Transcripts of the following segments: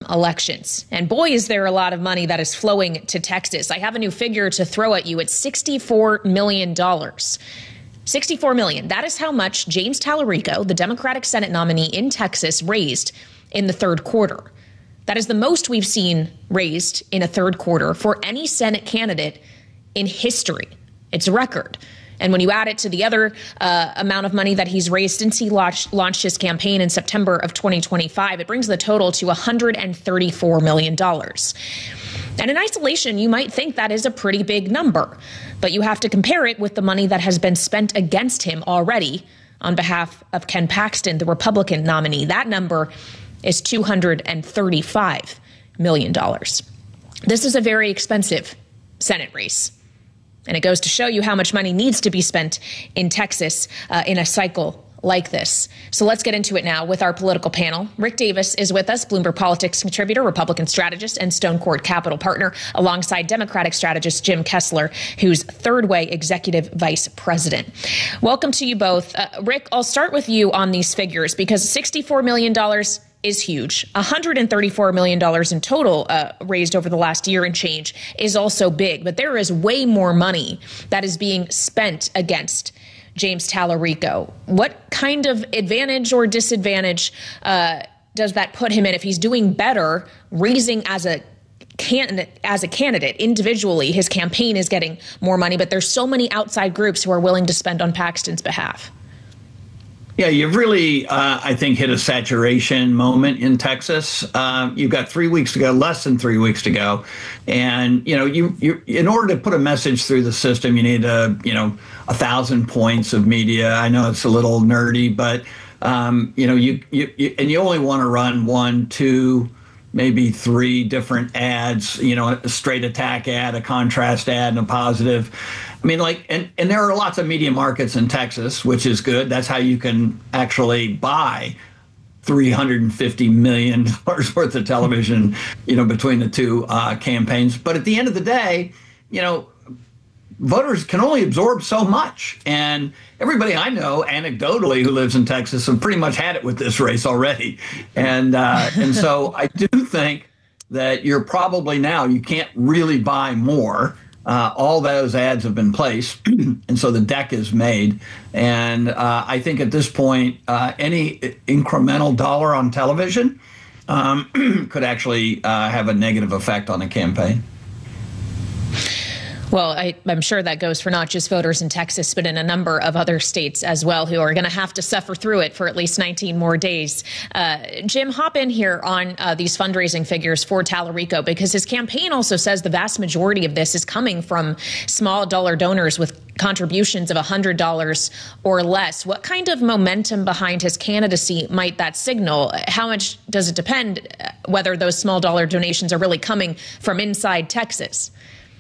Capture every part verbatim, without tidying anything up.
midterm elections. And boy, is there a lot of money that is flowing to Texas. I have a new figure to throw at you. It's sixty-four million dollars. sixty-four million dollars. That is how much James Tallarico, the Democratic Senate nominee in Texas, raised in the third quarter. That is the most we've seen raised in a third quarter for any Senate candidate in history. It's a record. And when you add it to the other uh, amount of money that he's raised since he launched, launched his campaign in September of twenty twenty-five, it brings the total to one hundred thirty-four million dollars. And in isolation, you might think that is a pretty big number, but you have to compare it with the money that has been spent against him already on behalf of Ken Paxton, the Republican nominee. That number is two hundred thirty-five million dollars. This is a very expensive Senate race. And it goes to show you how much money needs to be spent in Texas uh, in a cycle like this. So let's get into it now with our political panel. Rick Davis is with us, Bloomberg Politics contributor, Republican strategist, and Stone Court Capital partner, alongside Democratic strategist Jim Kessler, who's Third Way executive vice president. Welcome to you both. Uh, Rick, I'll start with you on these figures because sixty-four million dollars is huge. one hundred thirty-four million dollars in total uh, raised over the last year and change is also big, but there is way more money that is being spent against James Tallarico. What kind of advantage or disadvantage uh, does that put him in if he's doing better raising as a candidate, as a candidate individually? His campaign is getting more money, but there's so many outside groups who are willing to spend on Paxton's behalf. Yeah, you've really, uh, I think, hit a saturation moment in Texas. Uh, you've got three weeks to go, less than three weeks to go. And, you know, you, you in order to put a message through the system, you need, a, you know, a thousand points of media. I know it's a little nerdy, but, um, you know, you, you, you and you only want to run one, two, maybe three different ads, you know, a straight attack ad, a contrast ad, and a positive. I mean, like, and, and there are lots of media markets in Texas, which is good. That's how you can actually buy three hundred fifty million dollars worth of television, you know, between the two uh, campaigns. But at the end of the day, you know, voters can only absorb so much. And everybody I know, anecdotally, who lives in Texas have pretty much had it with this race already. And uh, and so I do think that you're probably now, you can't really buy more. Uh, all those ads have been placed, and so the deck is made. And uh, I think at this point, uh, any incremental dollar on television um, could actually uh, have a negative effect on the campaign. Well, I, I'm sure that goes for not just voters in Texas, but in a number of other states as well, who are going to have to suffer through it for at least nineteen more days. Uh, Jim, hop in here on uh, these fundraising figures for Tallarico, because his campaign also says the vast majority of this is coming from small dollar donors with contributions of one hundred dollars or less. What kind of momentum behind his candidacy might that signal? How much does it depend whether those small dollar donations are really coming from inside Texas?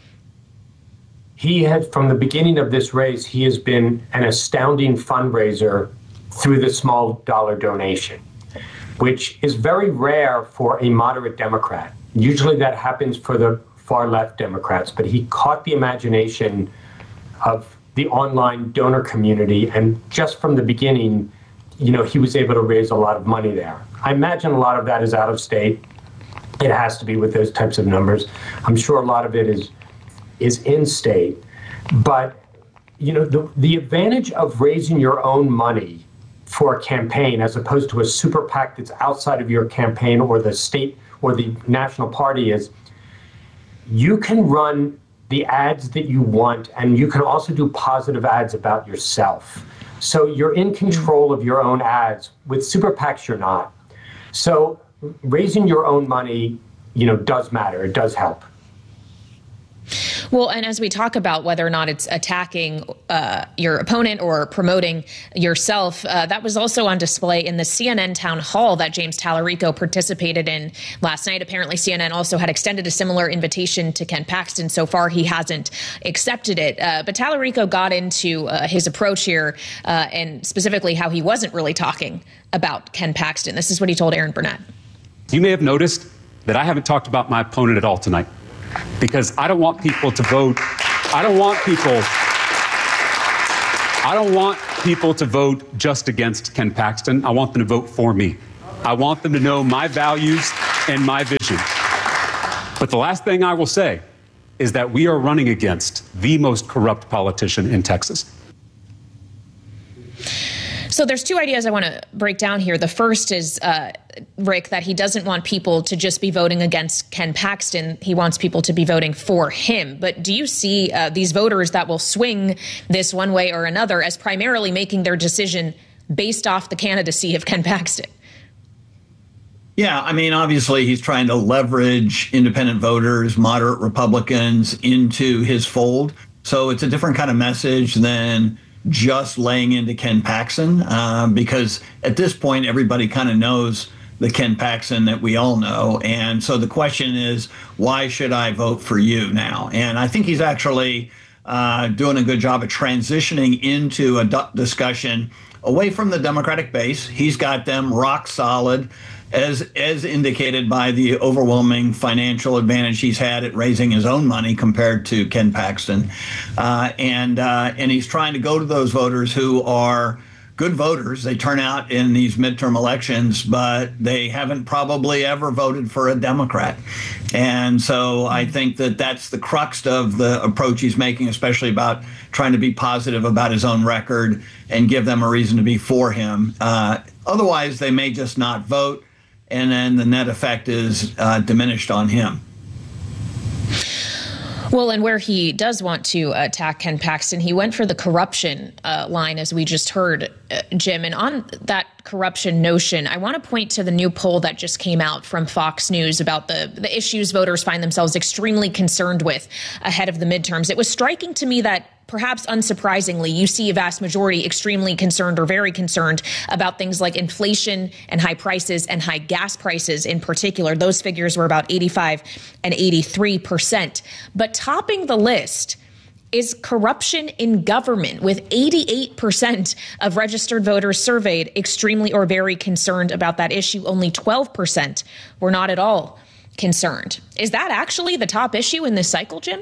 He had, from the beginning of this race, he has been an astounding fundraiser through the small dollar donation, which is very rare for a moderate Democrat. Usually that happens for the far left Democrats, but he caught the imagination of the online donor community. And just from the beginning, you know, he was able to raise a lot of money there. I imagine a lot of that is out of state. It has to be with those types of numbers. I'm sure a lot of it is is in state. But, you know, the, the advantage of raising your own money for a campaign as opposed to a super PAC that's outside of your campaign or the state or the national party is you can run the ads that you want, and you can also do positive ads about yourself. So you're in control of your own ads. With super PACs, you're not. So raising your own money, you know, does matter. It does help. Well, and as we talk about whether or not it's attacking uh, your opponent or promoting yourself, uh, that was also on display in the C N N town hall that James Tallarico participated in last night. Apparently, C N N also had extended a similar invitation to Ken Paxton. So far, he hasn't accepted it. Uh, but Tallarico got into uh, his approach here uh, and specifically how he wasn't really talking about Ken Paxton. This is what he told Aaron Burnett. You may have noticed that I haven't talked about my opponent at all tonight, because I don't want people to vote. I don't want people. I don't want people to vote just against Ken Paxton. I want them to vote for me. I want them to know my values and my vision. But the last thing I will say is that we are running against the most corrupt politician in Texas. So there's two ideas I want to break down here. The first is, uh, Rick, that he doesn't want people to just be voting against Ken Paxton. He wants people to be voting for him. But do you see uh, these voters that will swing this one way or another as primarily making their decision based off the candidacy of Ken Paxton? Yeah, I mean, obviously, he's trying to leverage independent voters, moderate Republicans into his fold. So it's a different kind of message than just laying into Ken Paxton, uh, because at this point, everybody kind of knows the Ken Paxton that we all know. And so the question is, why should I vote for you now? And I think he's actually uh, doing a good job of transitioning into a d- discussion away from the Democratic base. He's got them rock solid, as as indicated by the overwhelming financial advantage he's had at raising his own money compared to Ken Paxton, uh, and uh, and he's trying to go to those voters who are good voters. They turn out in these midterm elections, but they haven't probably ever voted for a Democrat. And so I think that that's the crux of the approach he's making, especially about trying to be positive about his own record and give them a reason to be for him. Uh, otherwise, they may just not vote, and then the net effect is uh, diminished on him. Well, and where he does want to attack Ken Paxton, he went for the corruption uh, line, as we just heard, uh, Jim. And on that corruption notion, I want to point to the new poll that just came out from Fox News about the, the issues voters find themselves extremely concerned with ahead of the midterms. It was striking to me that, perhaps unsurprisingly, you see a vast majority extremely concerned or very concerned about things like inflation and high prices and high gas prices in particular. Those figures were about eighty-five and eighty-three percent. But topping the list is corruption in government, with eighty-eight percent of registered voters surveyed extremely or very concerned about that issue. Only twelve percent were not at all concerned. Is that actually the top issue in this cycle, Jim?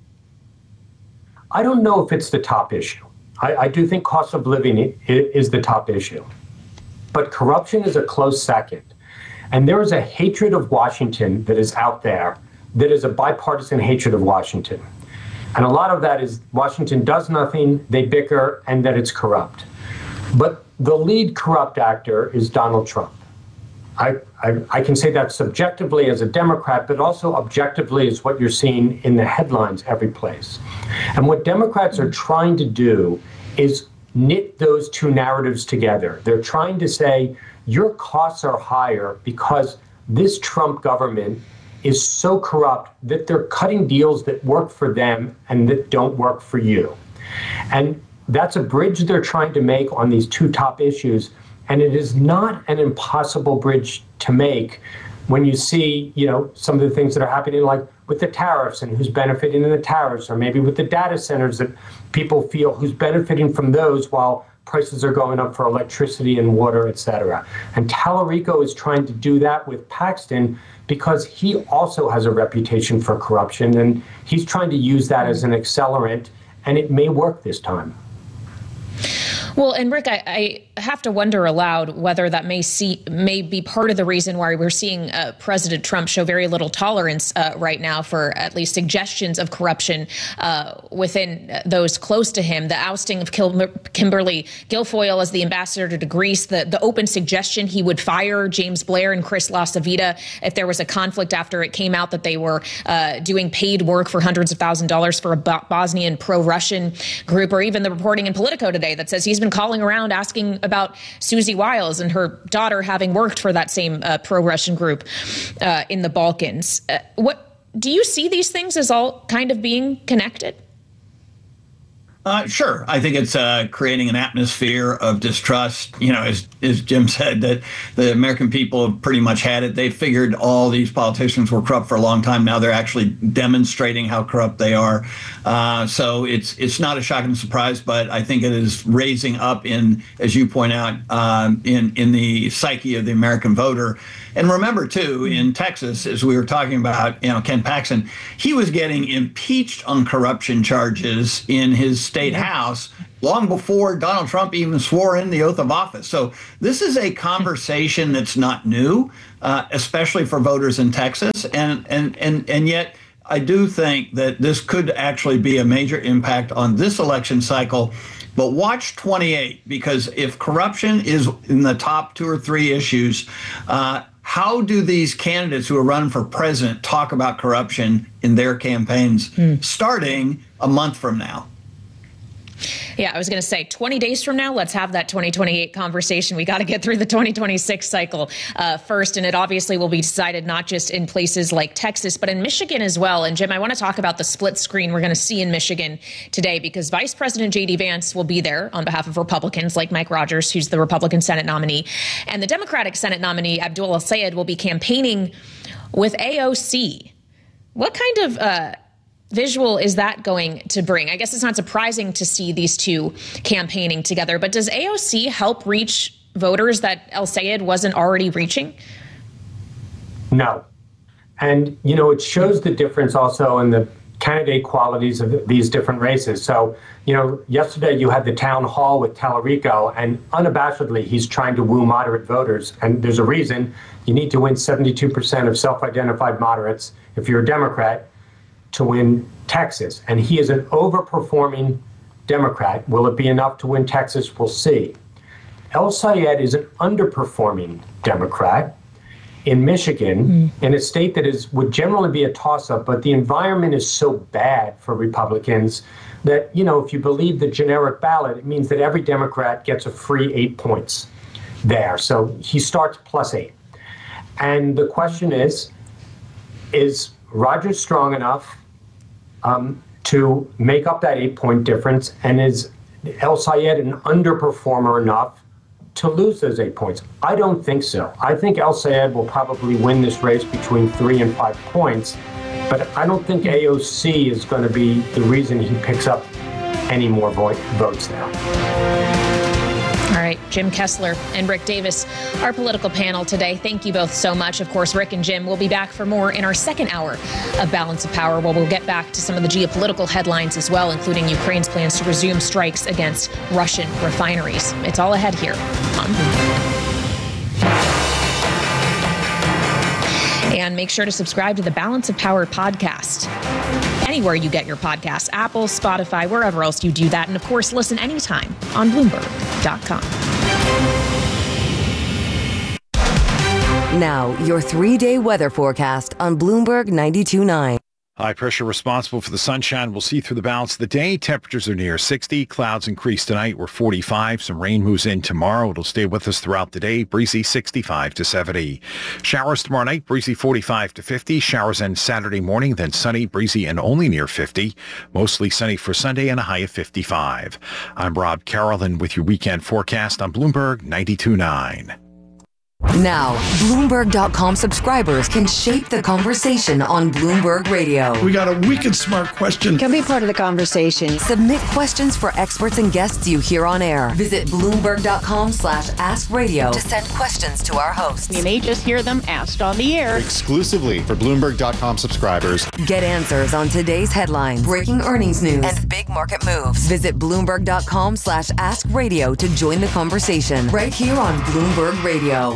I don't know if it's the top issue. I, I do think cost of living is the top issue. But corruption is a close second. And there is a hatred of Washington that is out there that is a bipartisan hatred of Washington. And a lot of that is Washington does nothing, they bicker, and that it's corrupt. But the lead corrupt actor is Donald Trump. I, I, I can say that subjectively as a Democrat, but also objectively as what you're seeing in the headlines every place. And what Democrats are trying to do is knit those two narratives together. They're trying to say your costs are higher because this Trump government is so corrupt that they're cutting deals that work for them and that don't work for you. And that's a bridge they're trying to make on these two top issues. And it is not an impossible bridge to make when you see, you know, some of the things that are happening, like with the tariffs and who's benefiting in the tariffs, or maybe with the data centers that people feel who's benefiting from those while prices are going up for electricity and water, et cetera. And Tallarico is trying to do that with Paxton because he also has a reputation for corruption, and he's trying to use that as an accelerant, and it may work this time. Well, and Rick, I, I have to wonder aloud whether that may see may be part of the reason why we're seeing uh, President Trump show very little tolerance uh, right now for at least suggestions of corruption uh, within those close to him. The ousting of Kil- Kimberly Guilfoyle as the ambassador to Greece, the, the open suggestion he would fire James Blair and Chris LaCivita if there was a conflict after it came out that they were uh, doing paid work for hundreds of thousand dollars for a Bosnian pro-Russian group, or even the reporting in Politico today that says he's been calling around asking about Susie Wiles and her daughter having worked for that same uh, pro-Russian group uh, in the Balkans. Uh, what do you see these things as all kind of being connected? Uh, sure. I think it's uh, creating an atmosphere of distrust. You know, as, as Jim said, that the American people have pretty much had it. They figured all these politicians were corrupt for a long time. Now they're actually demonstrating how corrupt they are. Uh, so it's it's not a shocking surprise, but I think it is raising up in, as you point out, um, in, in the psyche of the American voter. And remember, too, in Texas, as we were talking about, you know, Ken Paxton, he was getting impeached on corruption charges in his state house long before Donald Trump even swore in the oath of office. So this is a conversation that's not new, uh, especially for voters in Texas. And, and, and, and yet I do think that this could actually be a major impact on this election cycle. But watch twenty-eight, because if corruption is in the top two or three issues, uh, how do these candidates who are running for president talk about corruption in their campaigns mm. starting a month from now? Yeah, I was going to say twenty days from now, let's have that twenty twenty-eight conversation. We got to get through the twenty twenty-six cycle uh, first. And it obviously will be decided not just in places like Texas, but in Michigan as well. And Jim, I want to talk about the split screen we're going to see in Michigan today, because Vice President J D Vance will be there on behalf of Republicans like Mike Rogers, who's the Republican Senate nominee. And the Democratic Senate nominee, Abdul El-Sayed, will be campaigning with A O C. What kind of uh visual is that going to bring? I guess it's not surprising to see these two campaigning together, but does A O C help reach voters that El-Sayed wasn't already reaching? No. And, you know, it shows the difference also in the candidate qualities of these different races. So, you know, yesterday you had the town hall with Tallarico, and unabashedly he's trying to woo moderate voters. And there's a reason. You need to win seventy-two percent of self-identified moderates if you're a Democrat to win Texas. And he is an overperforming Democrat. Will it be enough to win Texas? We'll see. El-Sayed is an underperforming Democrat in Michigan, mm. in a state that is would generally be a toss-up, but the environment is so bad for Republicans that, you know, if you believe the generic ballot, it means that every Democrat gets a free eight points there. So he starts plus eight. And the question is, is Rogers strong enough Um, to make up that eight-point difference, and is El-Sayed an underperformer enough to lose those eight points? I don't think so. I think El-Sayed will probably win this race between three and five points, but I don't think A O C is going to be the reason he picks up any more vo- votes now. All right, Jim Kessler and Rick Davis, our political panel today. Thank you both so much. Of course, Rick and Jim will be back for more in our second hour of Balance of Power, where we'll get back to some of the geopolitical headlines as well, including Ukraine's plans to resume strikes against Russian refineries. It's all ahead here on Bloomberg. And make sure to subscribe to the Balance of Power podcast anywhere you get your podcasts, Apple, Spotify, wherever else you do that. And of course, listen anytime on Bloomberg dot com. Now, your three-day weather forecast on Bloomberg ninety-two point nine. High pressure responsible for the sunshine. We'll see through the balance of the day. Temperatures are near sixty. Clouds increase tonight. We're forty-five. Some rain moves in tomorrow. It'll stay with us throughout the day. Breezy sixty-five to seventy. Showers tomorrow night. Breezy forty-five to fifty. Showers end Saturday morning. Then sunny, breezy, and only near fifty. Mostly sunny for Sunday and a high of fifty-five. I'm Rob Carroll with your weekend forecast on Bloomberg ninety-two point nine. Now, Bloomberg dot com subscribers can shape the conversation on Bloomberg Radio. We got a wicked smart question. Can be part of the conversation. Submit questions for experts and guests you hear on air. Visit Bloomberg dot com slash ask radio to send questions to our hosts. You may just hear them asked on the air. Exclusively for Bloomberg dot com subscribers. Get answers on today's headlines, breaking earnings news, and big market moves. Visit Bloomberg dot com slash ask radio to join the conversation right here on Bloomberg Radio.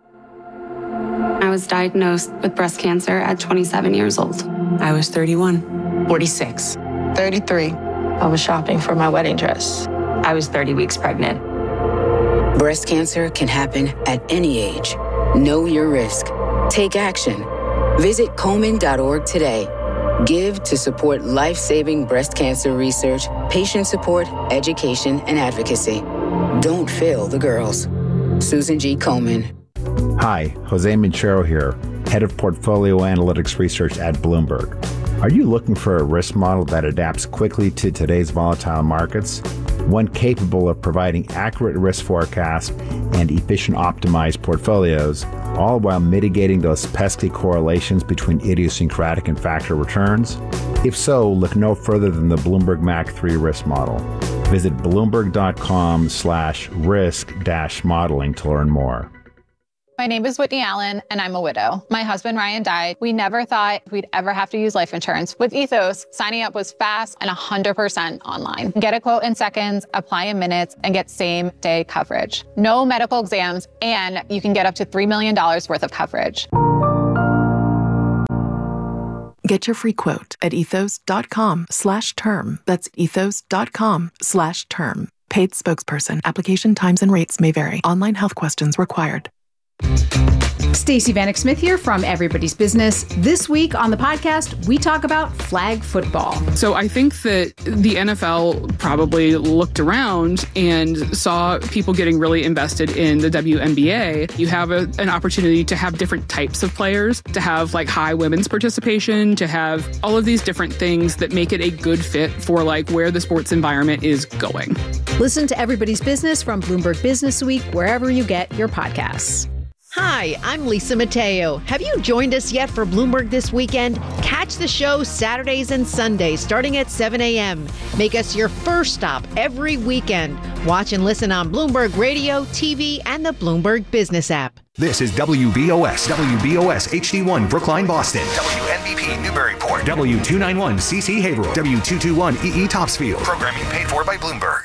I was diagnosed with breast cancer at twenty-seven years old. I was thirty-one. forty-six. thirty-three. I was shopping for my wedding dress. I was thirty weeks pregnant. Breast cancer can happen at any age. Know your risk. Take action. Visit Komen dot org today. Give to support life-saving breast cancer research, patient support, education, and advocacy. Don't fail the girls. Susan G. Komen. Hi, Jose Minchero here, Head of Portfolio Analytics Research at Bloomberg. Are you looking for a risk model that adapts quickly to today's volatile markets? One capable of providing accurate risk forecasts and efficient optimized portfolios, all while mitigating those pesky correlations between idiosyncratic and factor returns? If so, look no further than the Bloomberg M A C three risk model. Visit Bloomberg dot com slash risk dash modeling to learn more. My name is Whitney Allen, and I'm a widow. My husband, Ryan, died. We never thought we'd ever have to use life insurance. With Ethos, signing up was fast and one hundred percent online. Get a quote in seconds, apply in minutes, and get same-day coverage. No medical exams, and you can get up to three million dollars worth of coverage. Get your free quote at ethos.com slash term. That's ethos.com slash term. Paid spokesperson. Application times and rates may vary. Online health questions required. Stacey Vanek Smith here from Everybody's Business. This week on the podcast, we talk about flag football. So I think that the N F L probably looked around and saw people getting really invested in the W N B A. You have a, an opportunity to have different types of players, to have like high women's participation, to have all of these different things that make it a good fit for like where the sports environment is going. Listen to Everybody's Business from Bloomberg Business Week, wherever you get your podcasts. Hi, I'm Lisa Mateo. Have you joined us yet for Bloomberg This Weekend? Catch the show Saturdays and Sundays starting at seven a.m. Make us your first stop every weekend. Watch and listen on Bloomberg Radio, T V, and the Bloomberg Business app. This is W B O S, W B O S H D one Brookline, Boston, W N B P Newburyport, W two ninety-one C C Haverhill, W two twenty-one E E Topsfield. Programming paid for by Bloomberg.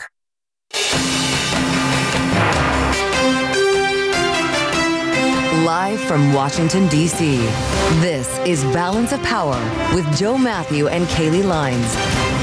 Live from Washington, D C, this is Balance of Power with Joe Matthew and Kaylee Lines.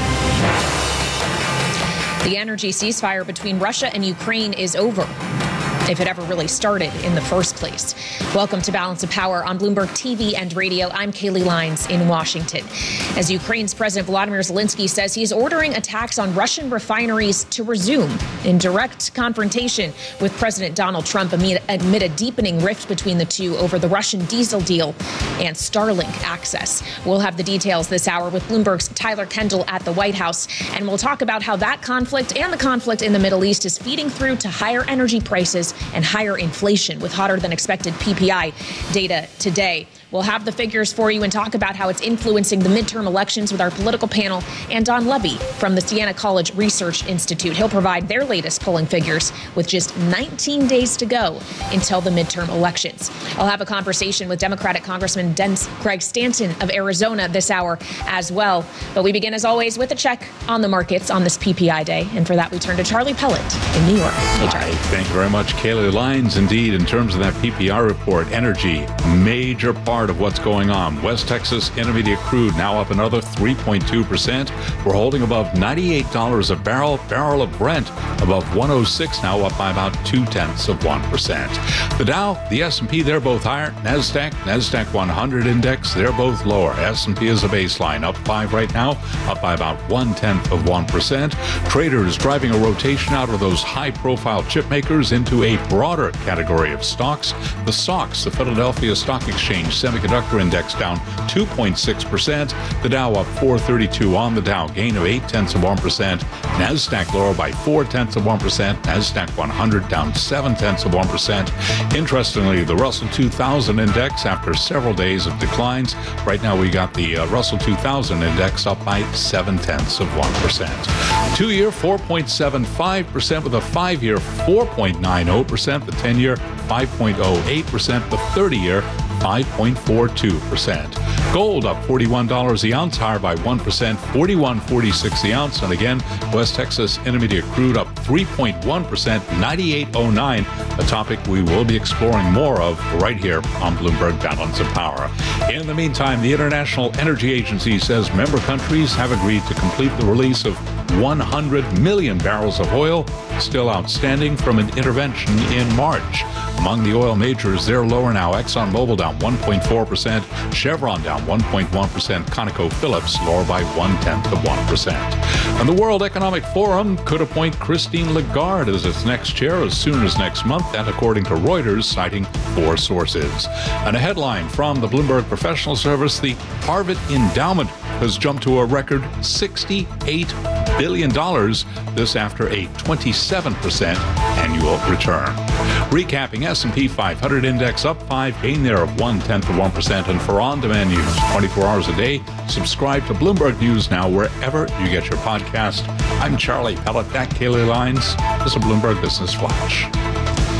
The energy ceasefire between Russia and Ukraine is over, if it ever really started in the first place. Welcome to Balance of Power on Bloomberg T V and radio. I'm Kaylee Lines in Washington. As Ukraine's President Volodymyr Zelensky says he's ordering attacks on Russian refineries to resume in direct confrontation with President Donald Trump amid, amid a deepening rift between the two over the Russian diesel deal and Starlink access. We'll have the details this hour with Bloomberg's Tyler Kendall at the White House, and we'll talk about how that conflict and the conflict in the Middle East is feeding through to higher energy prices and higher inflation with hotter than expected P P I data today. We'll have the figures for you and talk about how it's influencing the midterm elections with our political panel and Don Levy from the Siena College Research Institute. He'll provide their latest polling figures with just nineteen days to go until the midterm elections. I'll have a conversation with Democratic Congressman Greg Stanton of Arizona this hour as well. But we begin, as always, with a check on the markets on this P P I day. And for that, we turn to Charlie Pellet in New York. Hey, Charlie. Hi, thank you very much, Kaylee Lines. Indeed, in terms of that P P I report, energy, major part of what's going on. West Texas Intermediate crude now up another three point two percent. We're holding above ninety-eight dollars a barrel. Barrel of Brent above one oh six, now up by about two tenths of one percent. The Dow, the S and P, they're both higher. NASDAQ, NASDAQ one hundred index, they're both lower. S and P is a baseline, up five right now, up by about one tenth of one percent. Traders driving a rotation out of those high-profile chip makers into a broader category of stocks. The S O X, the Philadelphia Stock Exchange Semiconductor Index, down two point six percent. The Dow up four thirty-two on the Dow, gain of eight tenths of one percent. NASDAQ lower by four tenths of one percent. NASDAQ one hundred down seven tenths of one percent. Interestingly, the Russell two thousand Index, after several days of declines, right now we got the uh, Russell two thousand Index up by seven tenths of one percent. Two-year four point seven five percent with a five-year four point nine zero percent. The ten-year five point zero eight percent. The thirty-year five point four two percent. Gold up forty-one dollars the ounce, higher by one percent, forty-one forty-six the ounce. And again, West Texas Intermediate crude up three point one percent, ninety-eight oh nine, a topic we will be exploring more of right here on Bloomberg Balance of Power. In the meantime, the International Energy Agency says member countries have agreed to complete the release of one hundred million barrels of oil still outstanding from an intervention in March. Among the oil majors, they're lower now. ExxonMobil down one point four percent, Chevron down one point one percent, ConocoPhillips lower by one-tenth of one percent. And the World Economic Forum could appoint Christine Lagarde as its next chair as soon as next month, and according to Reuters, citing four sources. And a headline from the Bloomberg Professional Service, the Harvard Endowment has jumped to a record sixty-eight billion dollars, this after a twenty-seven percent annual return. Recapping, S and P five hundred index up five, gain there of one-tenth of one percent. And for on-demand news twenty-four hours a day, subscribe to Bloomberg News now wherever you get your podcast. I'm Charlie Pellet, that Kaylee Lines. This is a Bloomberg Business Flash.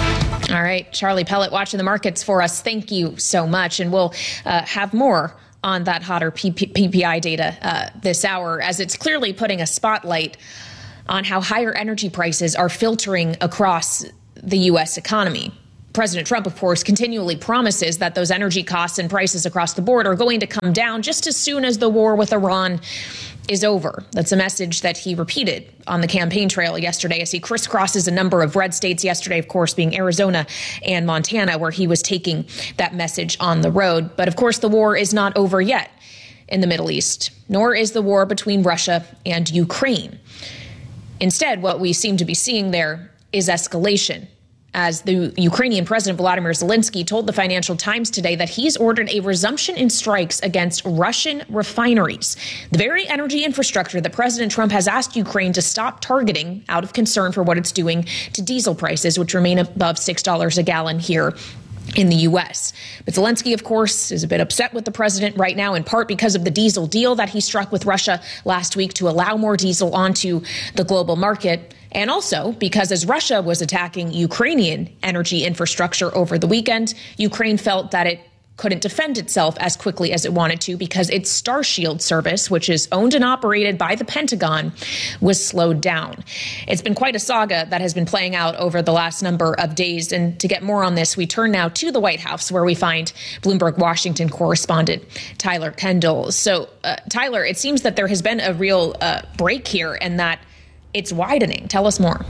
All right, Charlie Pellet watching the markets for us. Thank you so much. And we'll uh, have more on that hotter P P I data uh, this hour, as it's clearly putting a spotlight on how higher energy prices are filtering across the U S economy. President Trump, of course, continually promises that those energy costs and prices across the board are going to come down just as soon as the war with Iran is over. That's a message that he repeated on the campaign trail yesterday as he crisscrosses a number of red states, yesterday, of course, being Arizona and Montana, where he was taking that message on the road. But of course, the war is not over yet in the Middle East, nor is the war between Russia and Ukraine. Instead, what we seem to be seeing there is escalation, as the Ukrainian President Volodymyr Zelensky told the Financial Times today that he's ordered a resumption in strikes against Russian refineries, the very energy infrastructure that President Trump has asked Ukraine to stop targeting out of concern for what it's doing to diesel prices, which remain above six dollars a gallon here in the U S. But Zelensky, of course, is a bit upset with the president right now, in part because of the diesel deal that he struck with Russia last week to allow more diesel onto the global market. And also because as Russia was attacking Ukrainian energy infrastructure over the weekend, Ukraine felt that it couldn't defend itself as quickly as it wanted to because its Starshield service, which is owned and operated by the Pentagon, was slowed down. It's been quite a saga that has been playing out over the last number of days. And to get more on this, we turn now to the White House, where we find Bloomberg Washington correspondent Tyler Kendall. So, uh, Tyler, it seems that there has been a real uh, break here and that it's widening. Tell us more.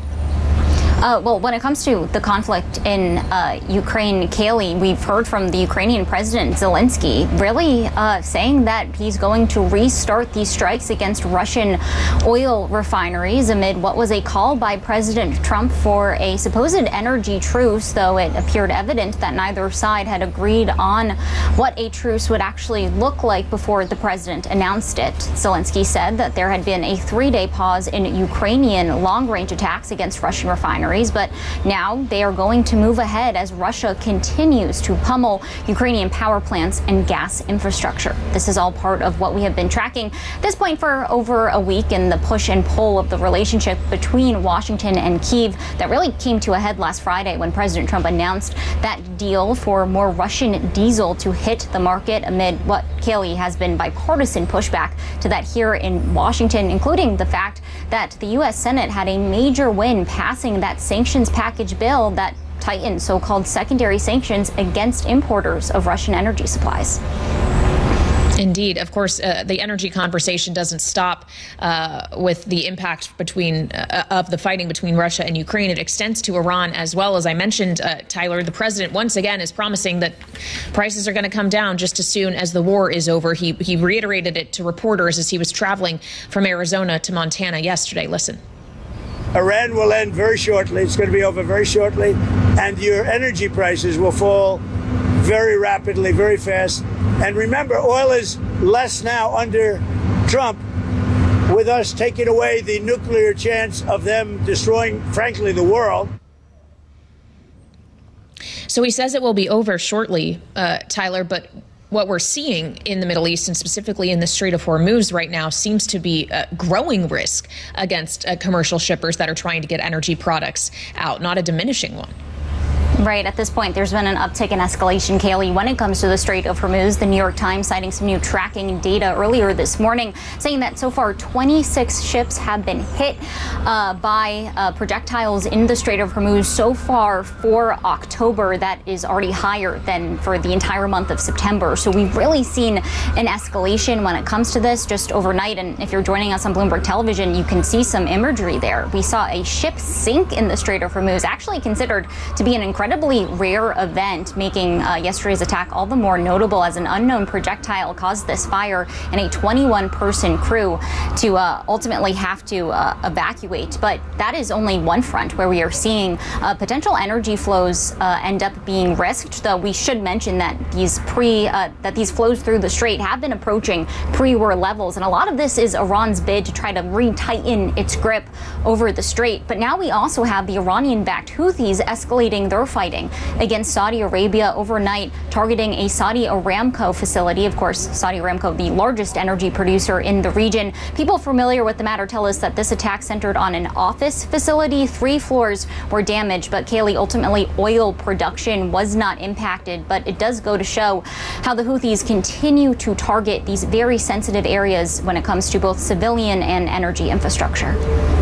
Uh, well, when it comes to the conflict in uh, Ukraine, Kayleigh, we've heard from the Ukrainian President Zelensky really uh, saying that he's going to restart these strikes against Russian oil refineries amid what was a call by President Trump for a supposed energy truce, though it appeared evident that neither side had agreed on what a truce would actually look like before the president announced it. Zelensky said that there had been a three-day pause in Ukrainian long-range attacks against Russian refineries, but now they are going to move ahead as Russia continues to pummel Ukrainian power plants and gas infrastructure. This is all part of what we have been tracking at this point for over a week, and the push and pull of the relationship between Washington and Kyiv that really came to a head last Friday when President Trump announced that deal for more Russian diesel to hit the market amid what, Kayleigh, has been bipartisan pushback to that here in Washington, including the fact that the U S Senate had a major win passing that sanctions package bill that tightened so-called secondary sanctions against importers of Russian energy supplies. Indeed. Of course, uh, the energy conversation doesn't stop uh, with the impact between uh, of the fighting between Russia and Ukraine. It extends to Iran as well. As I mentioned, uh, Tyler, the president once again is promising that prices are going to come down just as soon as the war is over. He, he reiterated it to reporters as he was traveling from Arizona to Montana yesterday. Listen. Iran will end very shortly. It's going to be over very shortly. And your energy prices will fall very rapidly, very fast. And remember, oil is less now under Trump, with us taking away the nuclear chance of them destroying, frankly, the world. So he says it will be over shortly, uh, Tyler, but what we're seeing in the Middle East and specifically in the Strait of Hormuz right now seems to be a growing risk against uh, commercial shippers that are trying to get energy products out, not a diminishing one. Right. At this point, there's been an uptick in escalation, Kayleigh, when it comes to the Strait of Hormuz. The New York Times citing some new tracking data earlier this morning, saying that so far twenty-six ships have been hit uh, by uh, projectiles in the Strait of Hormuz so far for October. That is already higher than for the entire month of September. So we've really seen an escalation when it comes to this just overnight. And if you're joining us on Bloomberg Television, you can see some imagery there. We saw a ship sink in the Strait of Hormuz, actually considered to be an incredible incredibly rare event, making uh, yesterday's attack all the more notable as an unknown projectile caused this fire and a twenty-one person crew to uh, ultimately have to uh, evacuate. But that is only one front where we are seeing uh, potential energy flows uh, end up being risked, though we should mention that these pre uh, that these flows through the strait have been approaching pre-war levels, and a lot of this is Iran's bid to try to re-tighten its grip over the strait. But now we also have the Iranian-backed Houthis escalating their fight fighting against Saudi Arabia overnight, targeting a Saudi Aramco facility. Of course, Saudi Aramco, the largest energy producer in the region. People familiar with the matter tell us that this attack centered on an office facility. Three floors were damaged, but Kayleigh, ultimately oil production was not impacted. But it does go to show how the Houthis continue to target these very sensitive areas when it comes to both civilian and energy infrastructure.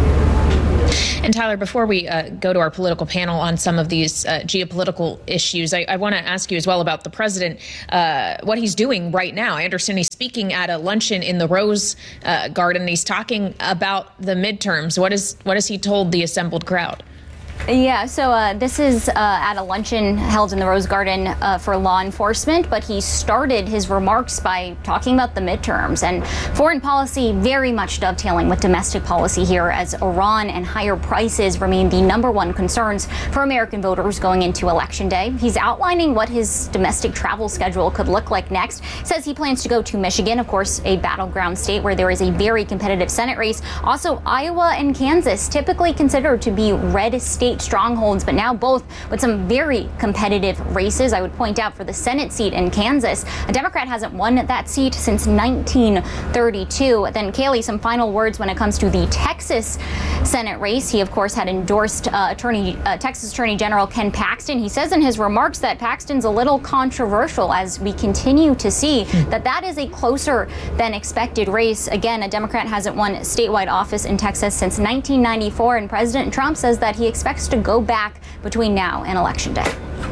And Tyler, before we uh, go to our political panel on some of these uh, geopolitical issues, I, I want to ask you as well about the president, uh, what he's doing right now. I understand he's speaking at a luncheon in the Rose uh, Garden. He's talking about the midterms. What is what has he told the assembled crowd? Yeah, so uh, this is uh, at a luncheon held in the Rose Garden uh, for law enforcement, but he started his remarks by talking about the midterms and foreign policy very much dovetailing with domestic policy here, as Iran and higher prices remain the number one concerns for American voters going into Election Day. He's outlining what his domestic travel schedule could look like next. Says he plans to go to Michigan, of course, a battleground state where there is a very competitive Senate race. Also, Iowa and Kansas, typically considered to be red states strongholds, but now both with some very competitive races. I would point out for the Senate seat in Kansas, a Democrat hasn't won that seat since nineteen thirty-two. Then Kayleigh, some final words when it comes to the Texas Senate race. He, of course, had endorsed uh, Attorney uh, Texas Attorney General Ken Paxton. He says in his remarks that Paxton's a little controversial, as we continue to see that that is a closer than expected race. Again, a Democrat hasn't won statewide office in Texas since nineteen ninety-four, and President Trump says that he expects to go back between now and Election Day.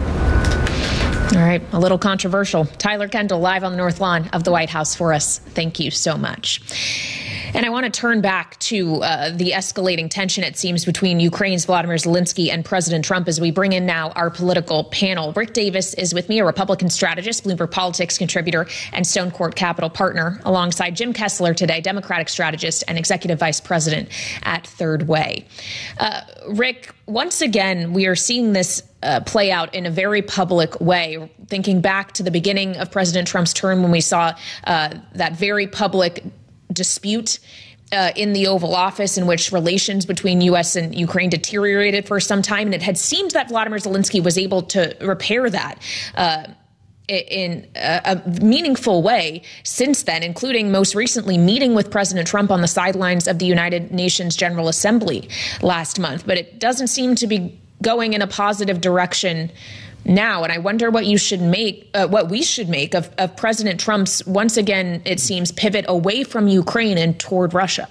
All right, a little controversial. Tyler Kendall live on the North Lawn of the White House for us. Thank you so much. And I want to turn back to uh, the escalating tension, it seems, between Ukraine's Vladimir Zelensky and President Trump as we bring in now our political panel. Rick Davis is with me, a Republican strategist, Bloomberg Politics contributor, and Stone Court Capital partner, alongside Jim Kessler today, Democratic strategist and executive vice president at Third Way. Uh, Rick, once again, we are seeing this uh, play out in a very public way. Thinking back to the beginning of President Trump's term when we saw uh, that very public dispute uh, in the Oval Office in which relations between U S and Ukraine deteriorated for some time. And it had seemed that Vladimir Zelensky was able to repair that uh, in a, a meaningful way since then, including most recently meeting with President Trump on the sidelines of the United Nations General Assembly last month. But it doesn't seem to be going in a positive direction now. And I wonder what you should make, uh, what we should make of, of President Trump's, once again, it seems, pivot away from Ukraine and toward Russia.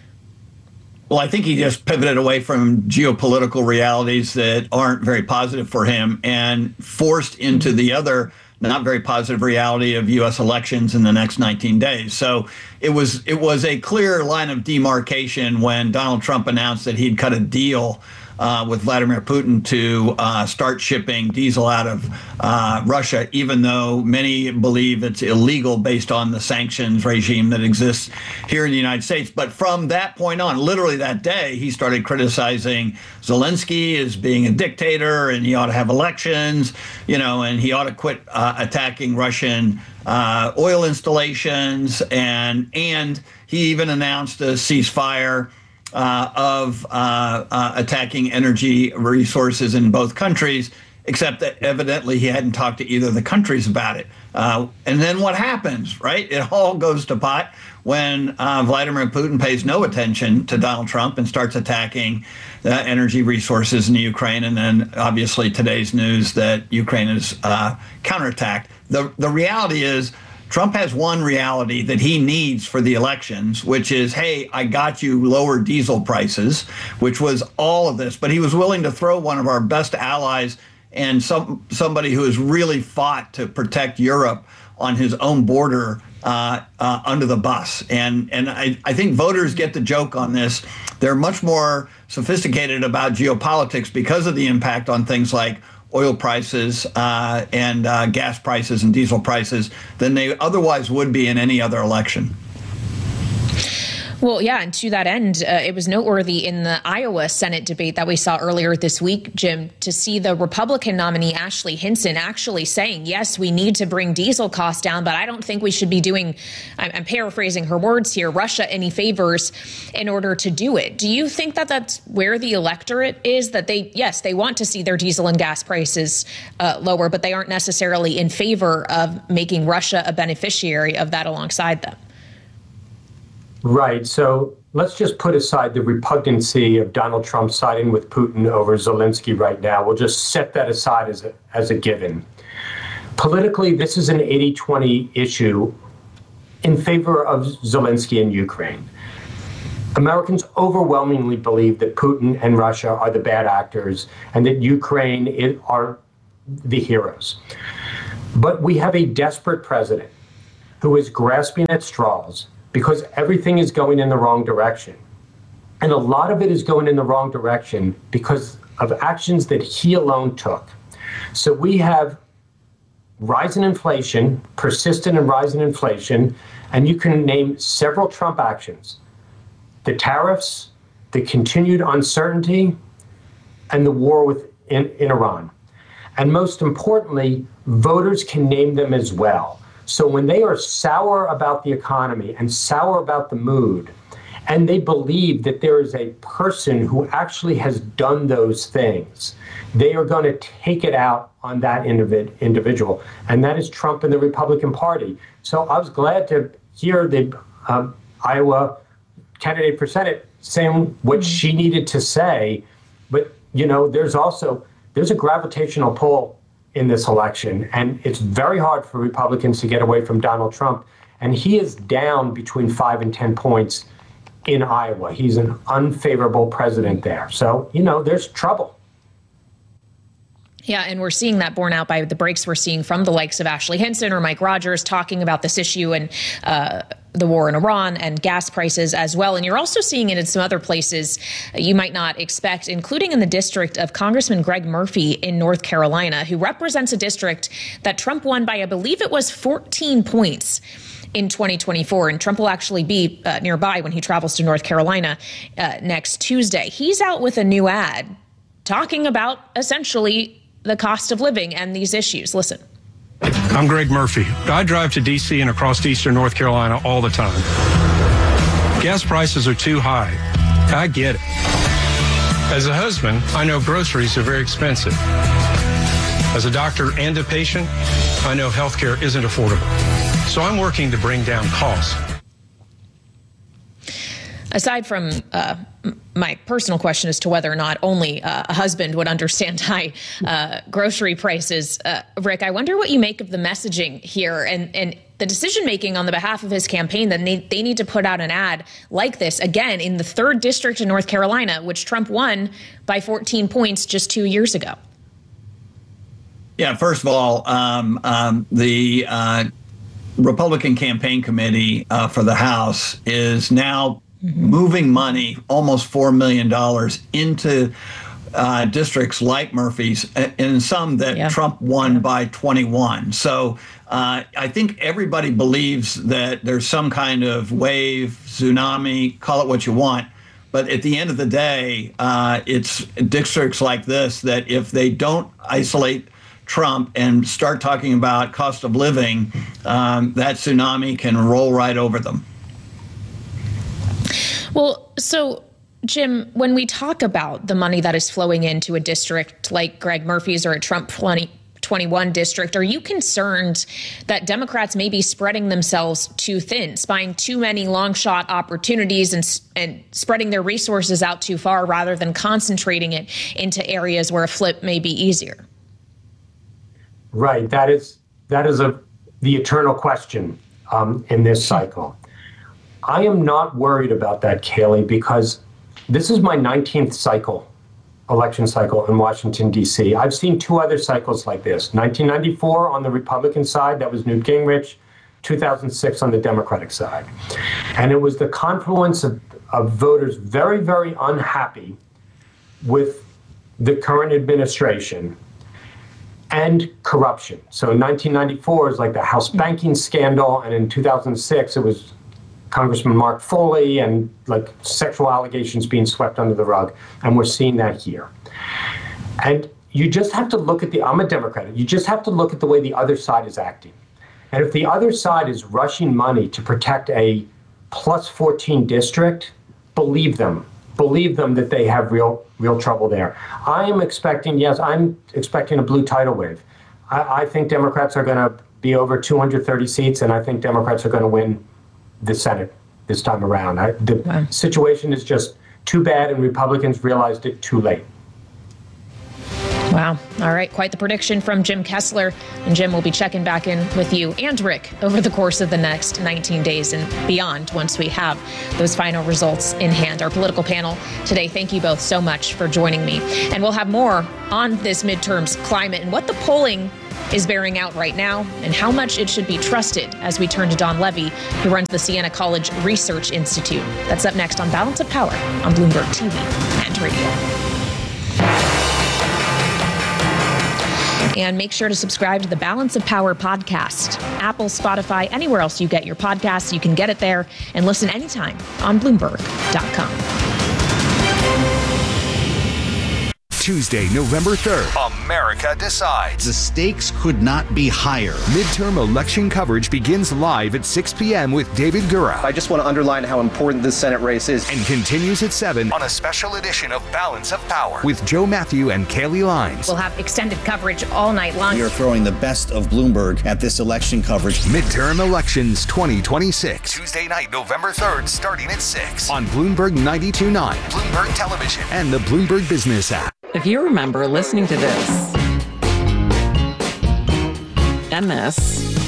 Well, I think he just pivoted away from geopolitical realities that aren't very positive for him and forced into the other not very positive reality of U S elections in the next nineteen days. So it was it was a clear line of demarcation when Donald Trump announced that he'd cut a deal Uh, with Vladimir Putin to uh, start shipping diesel out of uh, Russia, even though many believe it's illegal based on the sanctions regime that exists here in the United States. But from that point on, literally that day, he started criticizing Zelensky as being a dictator and he ought to have elections, you know, and he ought to quit uh, attacking Russian uh, oil installations. And, and he even announced a ceasefire Uh, of uh, uh, attacking energy resources in both countries, except that evidently he hadn't talked to either of the countries about it. Uh, and then what happens, right? It all goes to pot when uh, Vladimir Putin pays no attention to Donald Trump and starts attacking the energy resources in the Ukraine. And then obviously today's news that Ukraine is uh, counterattacked. The, the reality is, Trump has one reality that he needs for the elections, which is, hey, I got you lower diesel prices, which was all of this. But he was willing to throw one of our best allies and some somebody who has really fought to protect Europe on his own border uh, uh, under the bus. And, and I, I think voters get the joke on this. They're much more sophisticated about geopolitics because of the impact on things like oil prices uh, and uh, gas prices and diesel prices than they otherwise would be in any other election. Well, yeah, and to that end, uh, it was noteworthy in the Iowa Senate debate that we saw earlier this week, Jim, to see the Republican nominee Ashley Hinson actually saying, yes, we need to bring diesel costs down, but I don't think we should be doing, I'm, I'm paraphrasing her words here, Russia any favors in order to do it. Do you think that that's where the electorate is, that they, yes, they want to see their diesel and gas prices uh, lower, but they aren't necessarily in favor of making Russia a beneficiary of that alongside them? Right. So let's just put aside the repugnancy of Donald Trump siding with Putin over Zelensky right now. We'll just set that aside as a, as a given. Politically, this is an eighty twenty issue in favor of Zelensky and Ukraine. Americans overwhelmingly believe that Putin and Russia are the bad actors and that Ukraine is, are the heroes. But we have a desperate president who is grasping at straws because everything is going in the wrong direction. And a lot of it is going in the wrong direction because of actions that he alone took. So we have rising inflation, persistent and rising inflation, and you can name several Trump actions. The tariffs, the continued uncertainty, and the war with in, in Iran. And most importantly, voters can name them as well. So when they are sour about the economy and sour about the mood, and they believe that there is a person who actually has done those things, they are going to take it out on that individ- individual. And that is Trump and the Republican Party. So I was glad to hear the um, Iowa candidate for Senate saying what she needed to say. But, you know, there's also, there's a gravitational pull in this election, and it's very hard for Republicans to get away from Donald Trump. And he is down between five and ten points in Iowa. He's an unfavorable president there. So, you know, there's trouble. Yeah, and we're seeing that borne out by the breaks we're seeing from the likes of Ashley Hinson or Mike Rogers talking about this issue and uh, the war in Iran and gas prices as well. And you're also seeing it in some other places you might not expect, including in the district of Congressman Greg Murphy in North Carolina, who represents a district that Trump won by, I believe it was fourteen points in twenty twenty-four. And Trump will actually be uh, nearby when he travels to North Carolina uh, next Tuesday. He's out with a new ad talking about essentially the cost of living and these issues. Listen. I'm Greg Murphy. I drive to D C and across eastern North Carolina all the time. Gas prices are too high. I get it. As a husband, I know groceries are very expensive. As a doctor and a patient, I know healthcare isn't affordable. So I'm working to bring down costs. Aside from uh, my personal question as to whether or not only uh, a husband would understand high uh, grocery prices, uh, Rick, I wonder what you make of the messaging here and, and the decision making on the behalf of his campaign that they, they need to put out an ad like this, again, in the third district in North Carolina, which Trump won by fourteen points just two years ago. Yeah, first of all, um, um, the uh, Republican campaign committee uh, for the House is now moving money, almost four million dollars, into uh, districts like Murphy's, and some that yeah. Trump won yeah. by twenty-one. So uh, I think everybody believes that there's some kind of wave, tsunami, call it what you want. But at the end of the day, uh, it's districts like this that if they don't isolate Trump and start talking about cost of living, um, that tsunami can roll right over them. Well, so, Jim, when we talk about the money that is flowing into a district like Greg Murphy's or a Trump twenty twenty-one district, are you concerned that Democrats may be spreading themselves too thin, spying too many long shot opportunities and, and spreading their resources out too far rather than concentrating it into areas where a flip may be easier? Right. That is that is a the eternal question um, in this cycle. I am not worried about that, Kayleigh, because this is my nineteenth cycle, election cycle in Washington, D C. I've seen two other cycles like this. nineteen ninety-four on the Republican side, that was Newt Gingrich. two thousand six on the Democratic side. And it was the confluence of, of voters very, very unhappy with the current administration and corruption. So in nineteen ninety-four, it was like the House banking scandal. And in two thousand six, it was Congressman Mark Foley and like sexual allegations being swept under the rug. And we're seeing that here. And you just have to look at the, I'm a Democrat, you just have to look at the way the other side is acting. And if the other side is rushing money to protect a plus fourteen district, believe them. Believe them that they have real real trouble there. I am expecting, yes, I'm expecting a blue tidal wave. I, I think Democrats are going to be over two hundred thirty seats, and I think Democrats are going to win the Senate this time around. I, the wow. situation is just too bad, and Republicans realized it too late. Wow. All right. Quite the prediction from Jim Kessler. And Jim will be checking back in with you and Rick over the course of the next nineteen days and beyond once we have those final results in hand. Our political panel today, thank you both so much for joining me. And we'll have more on this midterms climate and what the polling is bearing out right now and how much it should be trusted as we turn to Don Levy, who runs the Siena College Research Institute. That's up next on Balance of Power on Bloomberg T V and radio. And make sure to subscribe to the Balance of Power podcast, Apple, Spotify, anywhere else you get your podcasts. You can get it there and listen anytime on Bloomberg dot com. Tuesday, November third, America decides. The stakes could not be higher. Midterm election coverage begins live at six p.m. with David Gura. I just want to underline how important this Senate race is. And continues at seven on a special edition of Balance of Power with Joe Matthew and Kaylee Lines. We'll have extended coverage all night long. We are throwing the best of Bloomberg at this election coverage. Midterm elections twenty twenty-six. Tuesday night, November third, starting at six on Bloomberg ninety-two point nine, Bloomberg Television, and the Bloomberg Business app. If you remember listening to this, and this,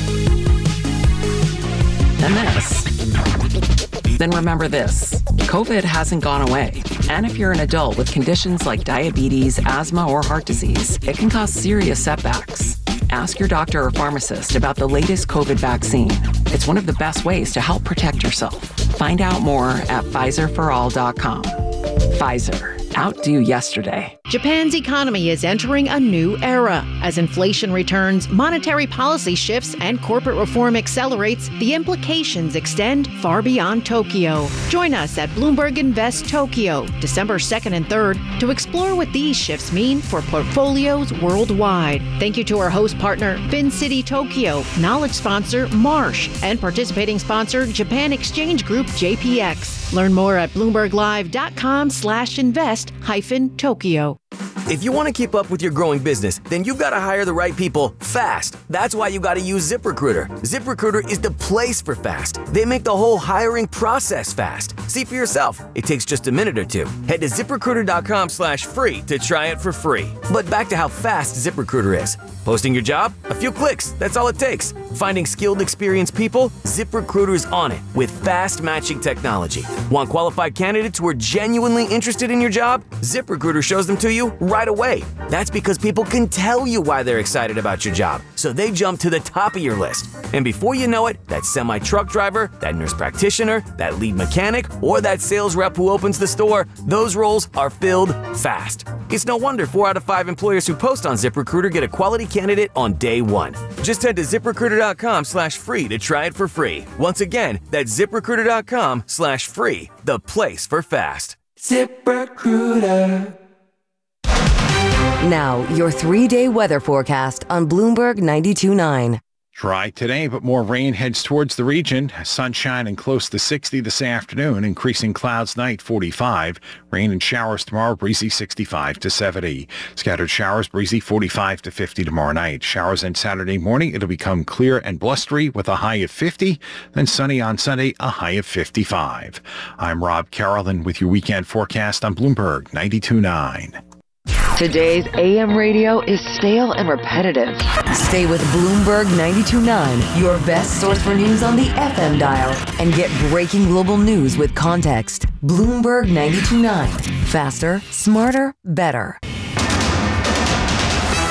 and this, then remember this. COVID hasn't gone away. And if you're an adult with conditions like diabetes, asthma, or heart disease, it can cause serious setbacks. Ask your doctor or pharmacist about the latest COVID vaccine. It's one of the best ways to help protect yourself. Find out more at Pfizer for all dot com. Pfizer. Outdo yesterday. Japan's economy is entering a new era. As inflation returns, monetary policy shifts, and corporate reform accelerates, the implications extend far beyond Tokyo. Join us at Bloomberg Invest Tokyo, December second and third, to explore what these shifts mean for portfolios worldwide. Thank you to our host partner, FinCity Tokyo, knowledge sponsor, Marsh, and participating sponsor, Japan Exchange Group, J P X. Learn more at Bloomberg Live dot com slash invest hyphen Tokyo. If you want to keep up with your growing business, then you've got to hire the right people fast. That's why you got to use ZipRecruiter. ZipRecruiter is the place for fast. They make the whole hiring process fast. See for yourself. It takes just a minute or two. Head to ZipRecruiter dot com slash free to try it for free. But back to how fast ZipRecruiter is. Posting your job? A few clicks. That's all it takes. Finding skilled, experienced people? ZipRecruiter's on it with fast matching technology. Want qualified candidates who are genuinely interested in your job? ZipRecruiter shows them to you right away. That's because people can tell you why they're excited about your job, so they jump to the top of your list. And before you know it, that semi-truck driver, that nurse practitioner, that lead mechanic, or that sales rep who opens the store, those roles are filled fast. It's no wonder four out of five employers who post on ZipRecruiter get a quality candidate on day one. Just head to ZipRecruiter dot com slash free to try it for free. Once again, that's ZipRecruiter dot com slash free, the place for fast. ZipRecruiter. Now, your three-day weather forecast on Bloomberg ninety-two point nine. Dry today, but more rain heads towards the region. Sunshine and close to sixty this afternoon. Increasing clouds night, forty-five. Rain and showers tomorrow, breezy sixty-five to seventy. Scattered showers, breezy forty-five to fifty tomorrow night. Showers on Saturday morning. It'll become clear and blustery with a high of fifty. Then sunny on Sunday, a high of fifty-five. I'm Rob Carrollton with your weekend forecast on Bloomberg ninety-two point nine. Today's A M radio is stale and repetitive. Stay with Bloomberg ninety-two point nine, your best source for news on the F M dial, and get breaking global news with context. Bloomberg ninety-two point nine. Faster, smarter, better.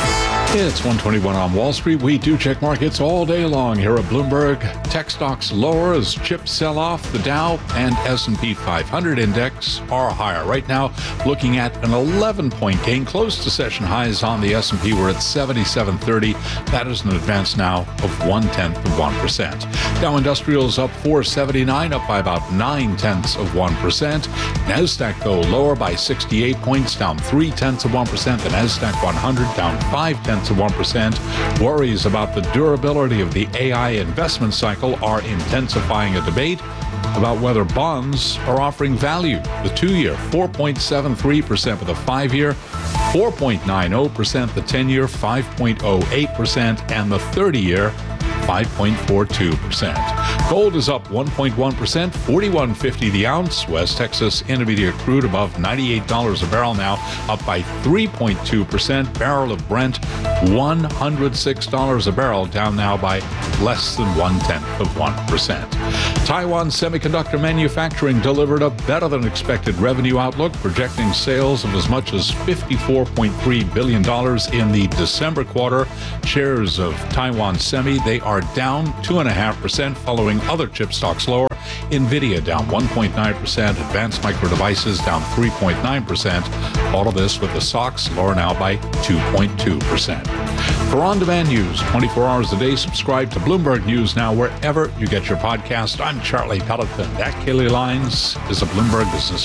It's one twenty-one on Wall Street. We do check markets all day long here at Bloomberg. Tech stocks lower as chips sell off. The Dow and S and P five hundred index are higher. Right now, looking at an eleven-point gain, close to session highs on the S and P. We're at seventy-seven thirty. That is an advance now of one-tenth of one percent. Dow Industrials up four seventy-nine, up by about nine-tenths of one percent. NASDAQ, though, lower by sixty-eight points, down three-tenths of one percent. The NASDAQ one hundred down five-tenths of one percent. Worries about the durability of the A I investment cycle are intensifying a debate about whether bonds are offering value. The two-year, four point seven three percent, with a five-year, four point nine zero percent, the ten-year, five point zero eight percent, and the thirty-year, five point four two percent. Gold is up one point one percent, forty-one fifty the ounce. West Texas Intermediate crude above ninety-eight dollars a barrel now, up by three point two percent. Barrel of Brent, one hundred six dollars a barrel, down now by less than one-tenth of one percent. Taiwan Semiconductor Manufacturing delivered a better-than-expected revenue outlook, projecting sales of as much as fifty-four point three billion dollars in the December quarter. Shares of Taiwan Semi, they are down two point five percent, following other chip stocks lower. NVIDIA down one point nine percent, Advanced Micro Devices down three point nine percent. All of this with the stocks lower now by two point two percent. For on-demand news, twenty-four hours a day, subscribe to Bloomberg News Now wherever you get your podcast. I'm Charlie Pelleton. That Kaylee Lines is a Bloomberg Business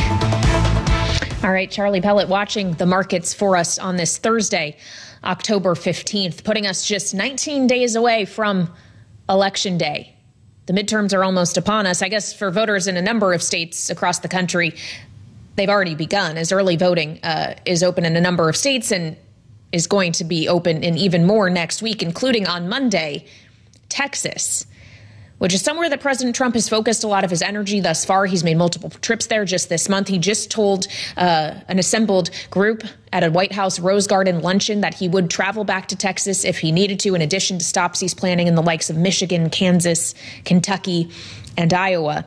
Flash. All right, Charlie Pellet watching the markets for us on this Thursday, October fifteenth, putting us just nineteen days away from Election Day. The midterms are almost upon us. I guess for voters in a number of states across the country, they've already begun, as early voting uh, is open in a number of states and is going to be open in even more next week, including on Monday, Texas, which is somewhere that President Trump has focused a lot of his energy thus far. He's made multiple trips there just this month. He just told uh, an assembled group at a White House Rose Garden luncheon that he would travel back to Texas if he needed to, in addition to stops he's planning in the likes of Michigan, Kansas, Kentucky, and Iowa.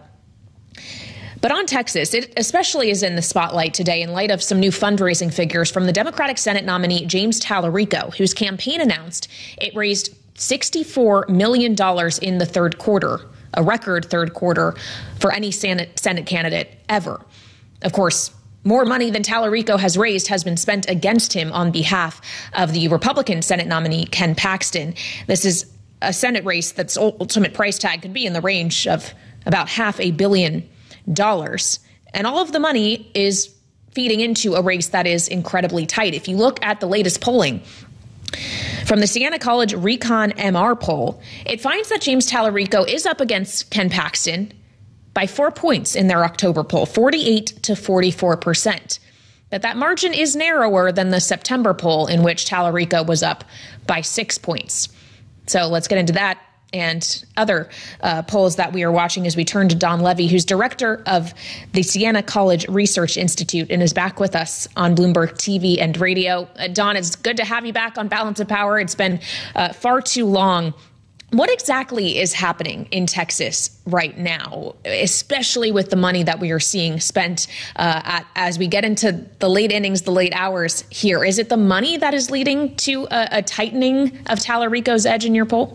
But on Texas, it especially is in the spotlight today in light of some new fundraising figures from the Democratic Senate nominee James Tallarico, whose campaign announced it raised sixty-four million dollars in the third quarter, a record third quarter for any Senate, Senate candidate ever. Of course, more money than Tallarico has raised has been spent against him on behalf of the Republican Senate nominee, Ken Paxton. This is a Senate race that's ultimate price tag could be in the range of about half a billion dollars. And all of the money is feeding into a race that is incredibly tight. If you look at the latest polling from the Siena College Recon M R poll, it finds that James Tallarico is up against Ken Paxton by four points in their October poll, forty-eight to forty-four percent. But that margin is narrower than the September poll, in which Tallarico was up by six points. So let's get into that and other uh, polls that we are watching as we turn to Don Levy, who's director of the Siena College Research Institute and is back with us on Bloomberg T V and radio. Uh, Don, it's good to have you back on Balance of Power. It's been uh, far too long. What exactly is happening in Texas right now, especially with the money that we are seeing spent uh, at, as we get into the late innings, the late hours here? Is it the money that is leading to a, a tightening of Tallarico's edge in your poll?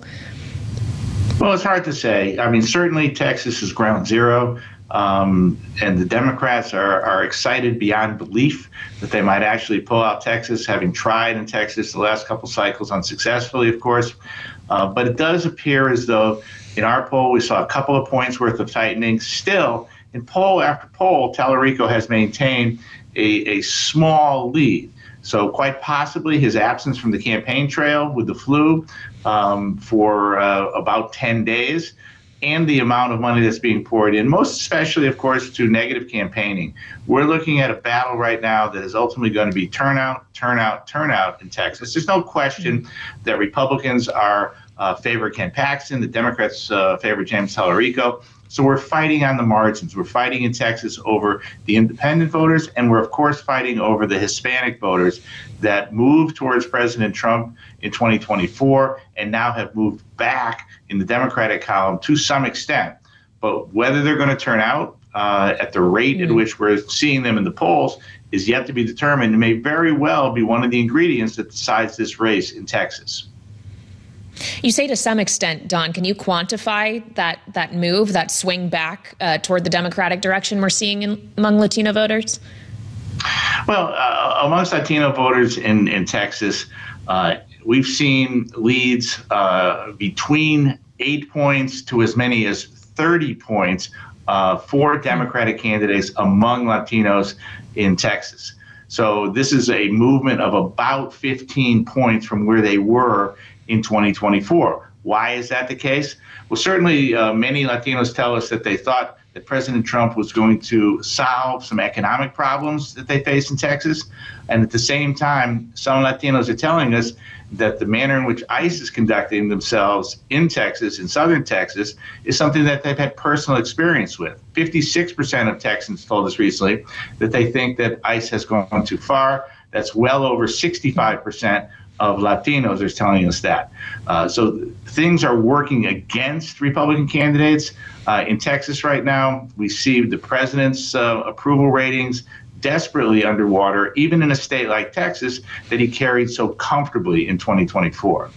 Well, it's hard to say. I mean, certainly Texas is ground zero, um, and the Democrats are, are excited beyond belief that they might actually pull out Texas, having tried in Texas the last couple cycles unsuccessfully, of course. Uh, but it does appear as though in our poll we saw a couple of points worth of tightening. Still, in poll after poll, Tallarico has maintained a, a small lead. So quite possibly his absence from the campaign trail with the flu um, for uh, about ten days, and the amount of money that's being poured in, most especially, of course, to negative campaigning. We're looking at a battle right now that is ultimately going to be turnout, turnout, turnout in Texas. There's no question that Republicans are uh, favor Ken Paxton, the Democrats uh, favor James Tallarico. So we're fighting on the margins. We're fighting in Texas over the independent voters, and we're, of course, fighting over the Hispanic voters that moved towards President Trump in twenty twenty-four and now have moved back in the Democratic column to some extent. But whether they're going to turn out uh, at the rate at which we're seeing them in the polls is yet to be determined and may very well be one of the ingredients that decides this race in Texas. You say to some extent, Don, can you quantify that that move, that swing back uh, toward the Democratic direction we're seeing in, among Latino voters? Well, uh, amongst Latino voters in, in Texas, uh, we've seen leads uh, between eight points to as many as thirty points uh, for Democratic candidates among Latinos in Texas. So this is a movement of about fifteen points from where they were in twenty twenty-four. Why is that the case? Well, certainly uh, many Latinos tell us that they thought that President Trump was going to solve some economic problems that they face in Texas. And at the same time, some Latinos are telling us that the manner in which ICE is conducting themselves in Texas, in southern Texas, is something that they've had personal experience with. fifty-six percent of Texans told us recently that they think that ICE has gone too far. That's well over sixty-five percent of Latinos are telling us that. Uh, so things are working against Republican candidates uh, in Texas right now. We see the president's uh, approval ratings desperately underwater, even in a state like Texas that he carried so comfortably in twenty twenty-four.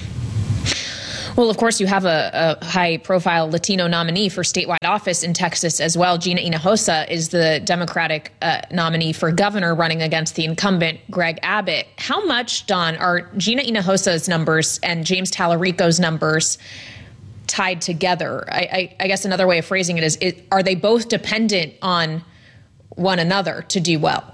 Well, of course, you have a, a high-profile Latino nominee for statewide office in Texas as well. Gina Hinojosa is the Democratic uh, nominee for governor running against the incumbent Greg Abbott. How much, Don, are Gina Hinojosa's numbers and James Tallarico's numbers tied together? I, I, I guess another way of phrasing it is, it, are they both dependent on one another to do well?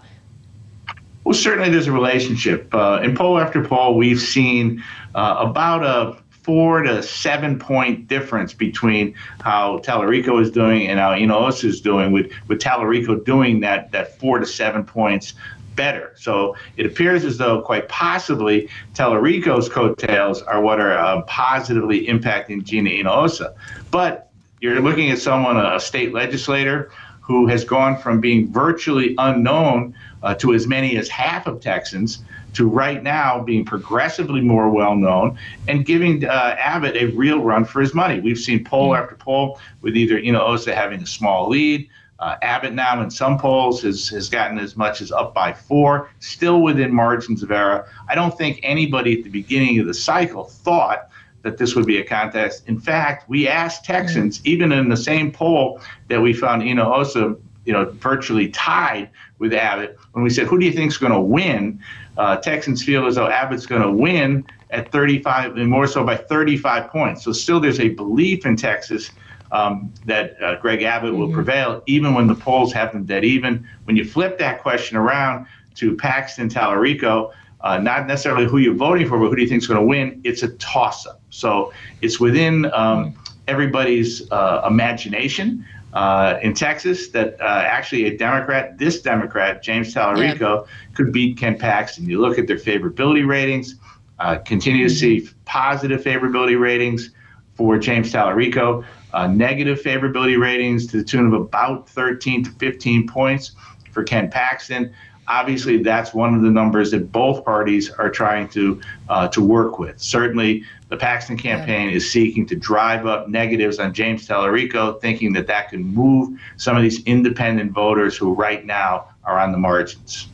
Well, certainly there's a relationship. Uh, in poll after poll, we've seen uh, about a four to seven point difference between how Tallarico is doing and how Hinojosa is doing, with, with Tallarico doing that, that four to seven points better. So it appears as though quite possibly Tallarico's coattails are what are uh, positively impacting Gina Hinojosa. But you're looking at someone, a state legislator, who has gone from being virtually unknown uh, to as many as half of Texans, to right now being progressively more well-known and giving uh, Abbott a real run for his money. We've seen poll after poll with either Hinojosa having a small lead. Uh, Abbott now in some polls has, has gotten as much as up by four, still within margins of error. I don't think anybody at the beginning of the cycle thought that this would be a contest. In fact, we asked Texans, even in the same poll that we found Hinojosa, you know, virtually tied with Abbott, when we said, who do you think is going to win? Uh, Texans feel as though Abbott's going to win at thirty-five, and more so by thirty-five points. So still there's a belief in Texas um, that uh, Greg Abbott will prevail, even when the polls have them dead even. When you flip that question around to Paxton Tallarico, uh, not necessarily who you're voting for, but who do you think is going to win, it's a toss-up. So it's within um, everybody's uh, imagination uh, in Texas that uh, actually a Democrat, this Democrat, James Tallarico, yeah. could beat Ken Paxton. You look at their favorability ratings, uh, continue to see positive favorability ratings for James Tallarico, uh, negative favorability ratings to the tune of about thirteen to fifteen points for Ken Paxton. Obviously, that's one of the numbers that both parties are trying to uh, to work with. Certainly, the Paxton campaign yeah. is seeking to drive up negatives on James Tallarico, thinking that that can move some of these independent voters who right now are on the margins.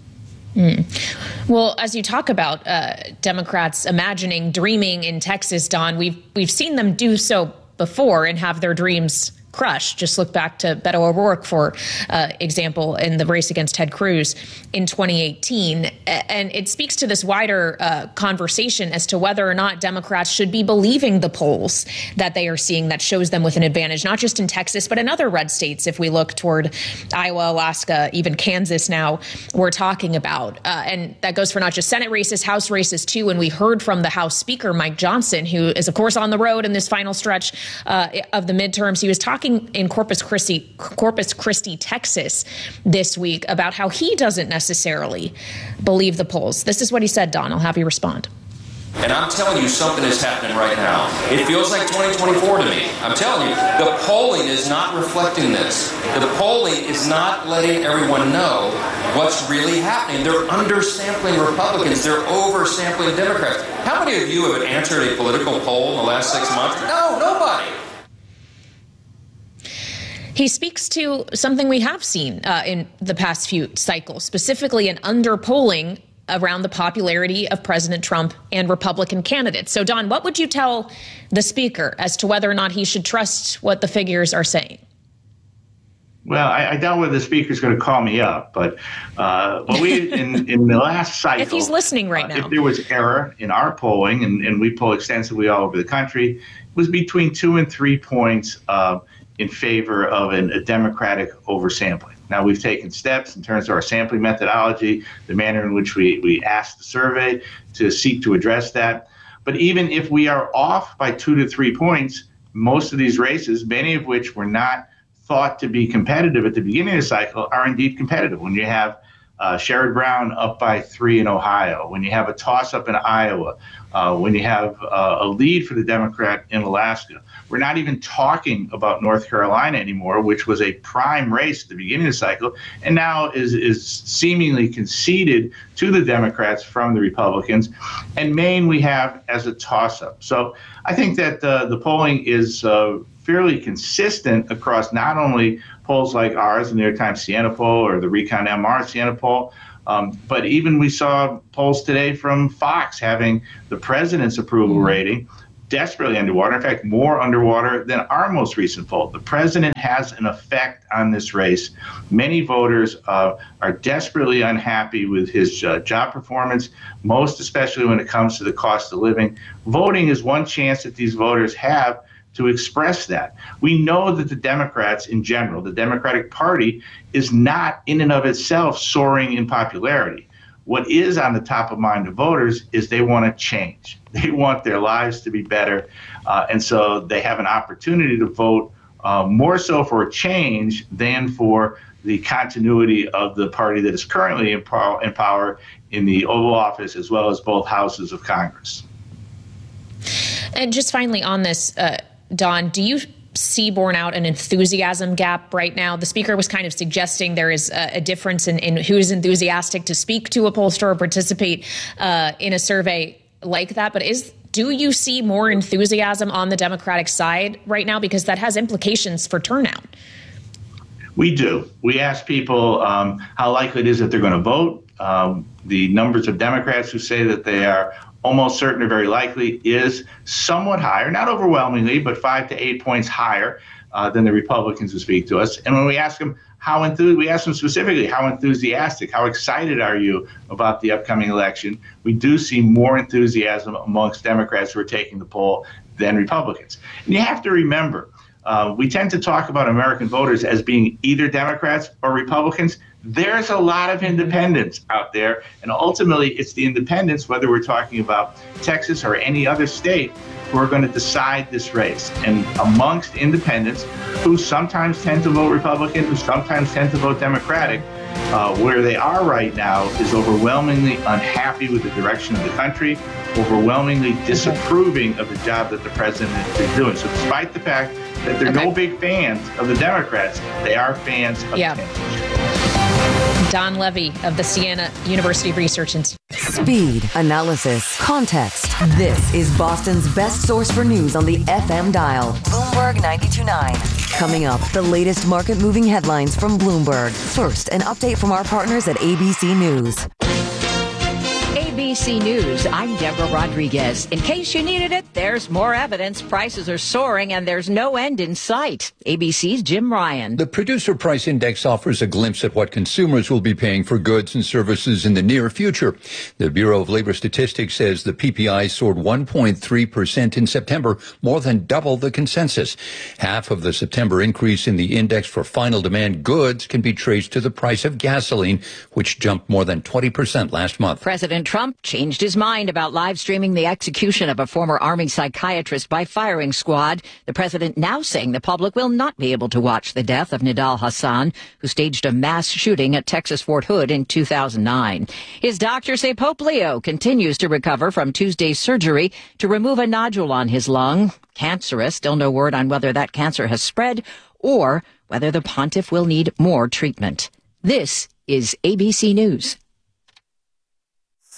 Mm. Well, as you talk about uh, Democrats imagining, dreaming in Texas, Don, we've we've seen them do so before and have their dreams crushed. Just look back to Beto O'Rourke, for uh, example, in the race against Ted Cruz in twenty eighteen. And it speaks to this wider uh, conversation as to whether or not Democrats should be believing the polls that they are seeing that shows them with an advantage, not just in Texas, but in other red states. If we look toward Iowa, Alaska, even Kansas now, we're talking about. Uh, and that goes for not just Senate races, House races too. And we heard from the House Speaker, Mike Johnson, who is, of course, on the road in this final stretch uh, of the midterms. He was talking in Corpus Christi, Corpus Christi, Texas this week about how he doesn't necessarily believe the polls. This is what he said, Don. I'll have you respond. And I'm telling you, something is happening right now. It feels like twenty twenty-four to me. I'm telling you, the polling is not reflecting this. The polling is not letting everyone know what's really happening. They're undersampling Republicans. They're oversampling Democrats. How many of you have answered a political poll in the last six months? No, nobody. He speaks to something we have seen uh, in the past few cycles, specifically an underpolling around the popularity of President Trump and Republican candidates. So, Don, what would you tell the speaker as to whether or not he should trust what the figures are saying? Well, I, I doubt whether the speaker's going to call me up, but uh, well, we in, in the last cycle, if he's listening right uh, now, if there was error in our polling, and, and we poll extensively all over the country, it was between two and three points uh, in favor of an, a Democratic oversampling. Now, we've taken steps in terms of our sampling methodology, the manner in which we, we asked the survey to seek to address that. But even if we are off by two to three points, most of these races, many of which were not thought to be competitive at the beginning of the cycle, are indeed competitive. When you have uh, Sherrod Brown up by three in Ohio, when you have a toss-up in Iowa, uh, when you have uh, a lead for the Democrat in Alaska. We're not even talking about North Carolina anymore, which was a prime race at the beginning of the cycle, and now is, is seemingly conceded to the Democrats from the Republicans. And Maine we have as a toss-up. So I think that uh, the polling is uh, fairly consistent across not only polls like ours, the New York Times Siena poll or the Recon M R Siena poll, um, but even we saw polls today from Fox having the president's approval rating desperately underwater, in fact, more underwater than our most recent poll. The president has an effect on this race. Many voters uh, are desperately unhappy with his uh, job performance, most especially when it comes to the cost of living. Voting is one chance that these voters have to express that. We know that the Democrats in general, the Democratic Party, is not in and of itself soaring in popularity. What is on the top of mind of voters is they want to change. They want their lives to be better. Uh, and so they have an opportunity to vote uh, more so for a change than for the continuity of the party that is currently in power, in power in the Oval Office as well as both houses of Congress. And just finally on this, uh, Don, do you see borne out an enthusiasm gap right now? The speaker was kind of suggesting there is a, a difference in, in who's enthusiastic to speak to a pollster or participate uh, in a survey like that. But is do you see more enthusiasm on the Democratic side right now? Because that has implications for turnout. We do. We ask people um, how likely it is that they're going to vote. Um, the numbers of Democrats who say that they are almost certain or very likely is somewhat higher, not overwhelmingly, but five to eight points higher uh, than the Republicans who speak to us. And when we ask them how enthused, we ask them specifically, how enthusiastic, how excited are you about the upcoming election? We do see more enthusiasm amongst Democrats who are taking the poll than Republicans. And you have to remember, uh, we tend to talk about American voters as being either Democrats or Republicans. There's a lot of independents out there, and ultimately it's the independents, whether we're talking about Texas or any other state, who are going to decide this race. And amongst independents, who sometimes tend to vote Republican, who sometimes tend to vote Democratic, uh, where they are right now is overwhelmingly unhappy with the direction of the country, overwhelmingly disapproving of the job that the president is doing. So despite the fact that they're okay. no big fans of the Democrats, they are fans of yeah. candidates. Don Levy of the Siena University Research Institute. Speed, analysis, context. This is Boston's best source for news on the F M dial. Bloomberg ninety-two point nine. Coming up, the latest market-moving headlines from Bloomberg. First, an update from our partners at A B C News. A B C News, I'm Deborah Rodriguez. In case you needed it, there's more evidence. Prices are soaring and there's no end in sight. A B C's Jim Ryan. The Producer Price Index offers a glimpse at what consumers will be paying for goods and services in the near future. The Bureau of Labor Statistics says the P P I soared one point three percent in September, more than double the consensus. Half of the September increase in the index for final demand goods can be traced to the price of gasoline, which jumped more than twenty percent last month. President Trump changed his mind about live streaming the execution of a former Army psychiatrist by firing squad. The president now saying the public will not be able to watch the death of Nidal Hassan, who staged a mass shooting at Texas Fort Hood in two thousand nine. His doctors say Pope Leo continues to recover from Tuesday's surgery to remove a nodule on his lung. Cancerous, still no word on whether that cancer has spread or whether the pontiff will need more treatment. This is A B C News.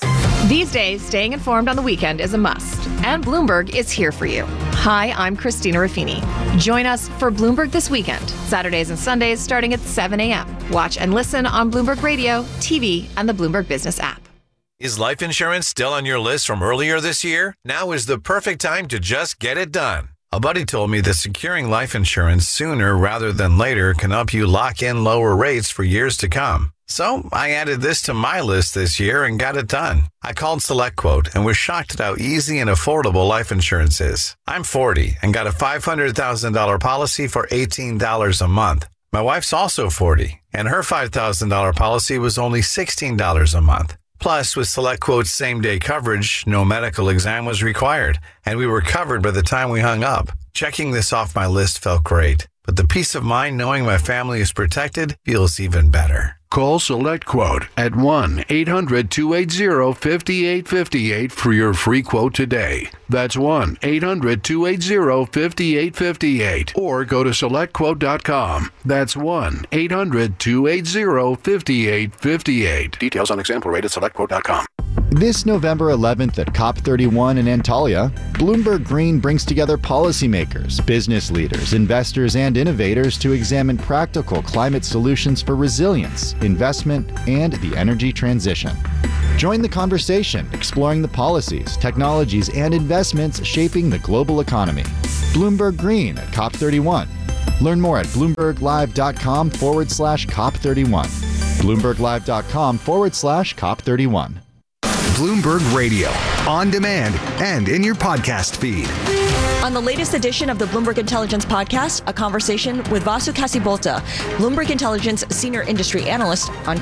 These days, staying informed on the weekend is a must, and Bloomberg is here for you. Hi, I'm Christina Ruffini. Join us for Bloomberg This Weekend, Saturdays and Sundays starting at seven a.m. Watch and listen on Bloomberg Radio, T V, and the Bloomberg Business app. Is life insurance still on your list from earlier this year? Now is the perfect time to just get it done. A buddy told me that securing life insurance sooner rather than later can help you lock in lower rates for years to come. So I added this to my list this year and got it done. I called SelectQuote and was shocked at how easy and affordable life insurance is. I'm forty and got a five hundred thousand dollars policy for eighteen dollars a month. My wife's also forty, and her five thousand dollars policy was only sixteen dollars a month. Plus, with SelectQuote's same-day coverage, no medical exam was required, and we were covered by the time we hung up. Checking this off my list felt great, but the peace of mind knowing my family is protected feels even better. Call SelectQuote at one eight hundred two eight zero five eight five eight for your free quote today. That's one eight hundred two eight zero five eight five eight. Or go to select quote dot com. That's one eight hundred two eight zero five eight five eight. Details on example rate at select quote dot com. This November eleventh at COP thirty-one in Antalya, Bloomberg Green brings together policymakers, business leaders, investors, and innovators to examine practical climate solutions for resilience, investment, and the energy transition. Join the conversation, exploring the policies, technologies, and investments shaping the global economy. Bloomberg Green at COP thirty-one. Learn more at bloomberglive.com forward slash COP31. bloomberglive.com forward slash COP31. Bloomberg Radio, on demand and in your podcast feed. On the latest edition of the Bloomberg Intelligence Podcast, a conversation with Vasu Kasibolta, Bloomberg Intelligence Senior Industry Analyst on